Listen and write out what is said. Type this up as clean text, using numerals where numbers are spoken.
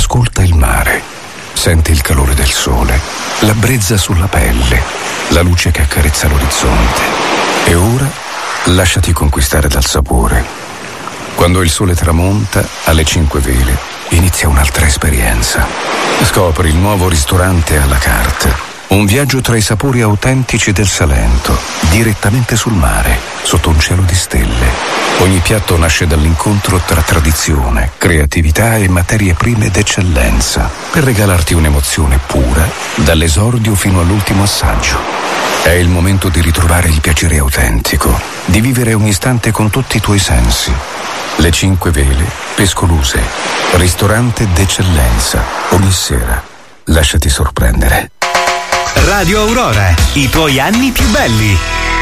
Ascolta il mare, senti il calore del sole, la brezza sulla pelle, la luce che accarezza l'orizzonte. E ora lasciati conquistare dal sapore. Quando il sole tramonta, alle 5 Vele, inizia un'altra esperienza. Scopri il nuovo ristorante à la carte. Un viaggio tra i sapori autentici del Salento, direttamente sul mare, sotto un cielo di stelle. Ogni piatto nasce dall'incontro tra tradizione, creatività e materie prime d'eccellenza, per regalarti un'emozione pura, dall'esordio fino all'ultimo assaggio. È il momento di ritrovare il piacere autentico, di vivere un istante con tutti i tuoi sensi. Le 5 Vele, Pescoluse, ristorante d'eccellenza. Ogni sera, lasciati sorprendere. Radio Aurora, i tuoi anni più belli.